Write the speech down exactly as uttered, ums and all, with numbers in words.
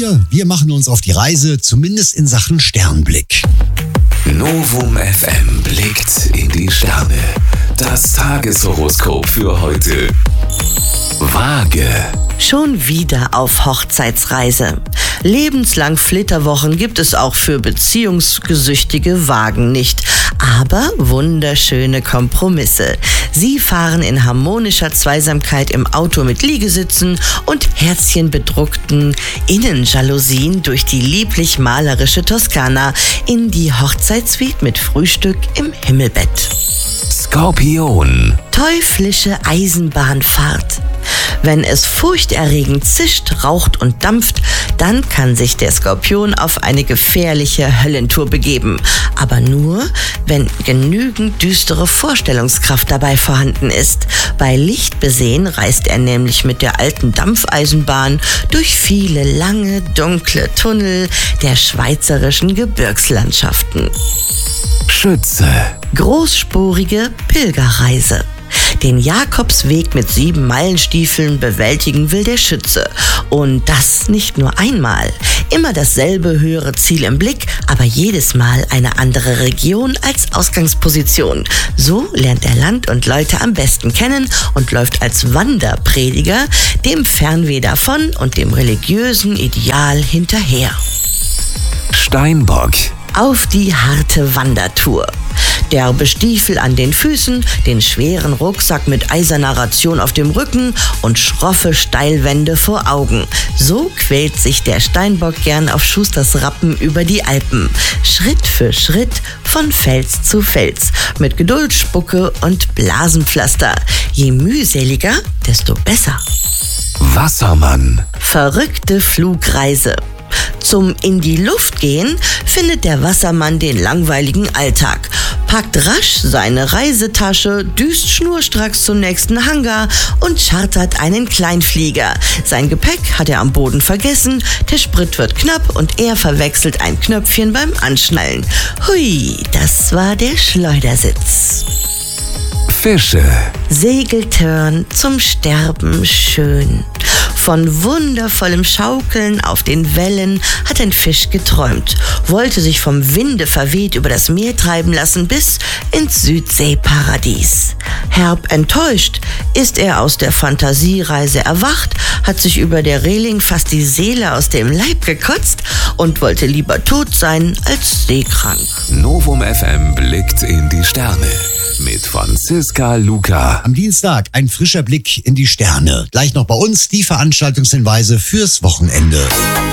wir, wir machen uns auf die Reise, zumindest in Sachen Sternblick. Novum F M blickt in die Sterne. Das Tageshoroskop für heute. Waage. Schon wieder auf Hochzeitsreise. Lebenslang Flitterwochen gibt es auch für beziehungsgesüchtige Wagen nicht. Aber wunderschöne Kompromisse. Sie fahren in harmonischer Zweisamkeit im Auto mit Liegesitzen und herzchenbedruckten Innenjalousien durch die lieblich-malerische Toskana in die Hochzeitssuite mit Frühstück im Himmelbett. Skorpion. Teuflische Eisenbahnfahrt. Wenn es furchterregend zischt, raucht und dampft, dann kann sich der Skorpion auf eine gefährliche Höllentour begeben. Aber nur, wenn genügend düstere Vorstellungskraft dabei vorhanden ist. Bei Licht besehen reist er nämlich mit der alten Dampfeisenbahn durch viele lange, dunkle Tunnel der schweizerischen Gebirgslandschaften. Schütze. Großspurige Pilgerreise. Den Jakobsweg mit sieben Meilenstiefeln bewältigen will der Schütze. Und das nicht nur einmal. Immer dasselbe höhere Ziel im Blick, aber jedes Mal eine andere Region als Ausgangsposition. So lernt er Land und Leute am besten kennen und läuft als Wanderprediger dem Fernweh davon und dem religiösen Ideal hinterher. Steinbock. Auf die harte Wandertour. Derbe Stiefel an den Füßen, den schweren Rucksack mit eiserner Ration auf dem Rücken und schroffe Steilwände vor Augen. So quält sich der Steinbock gern auf Schusters Rappen über die Alpen. Schritt für Schritt von Fels zu Fels. Mit Geduld, Spucke und Blasenpflaster. Je mühseliger, desto besser. Wassermann. Verrückte Flugreise. Zum in die Luft gehen findet der Wassermann den langweiligen Alltag. Packt rasch seine Reisetasche, düst schnurstracks zum nächsten Hangar und chartert einen Kleinflieger. Sein Gepäck hat er am Boden vergessen, der Sprit wird knapp und er verwechselt ein Knöpfchen beim Anschnallen. Hui, das war der Schleudersitz. Fische. Segeltörn zum Sterben schön. Von wundervollem Schaukeln auf den Wellen hat ein Fisch geträumt, wollte sich vom Winde verweht über das Meer treiben lassen bis ins Südseeparadies. Herb enttäuscht ist er aus der Fantasiereise erwacht, hat sich über der Reling fast die Seele aus dem Leib gekotzt und wollte lieber tot sein als seekrank. Novum F M blickt in die Sterne. Mit Franziska Luca. Am Dienstag ein frischer Blick in die Sterne. Gleich noch bei uns die Veranstaltungshinweise fürs Wochenende.